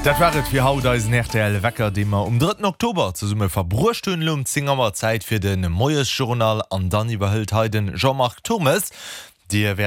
Dat waret fir haut als RTL Wecker, de wir 3. Oktober zu Summe verbruchtun um 10 Zeit fir den Moes Journal an dann iwwerhëlt heiden Jean-Marc Thomas. Dir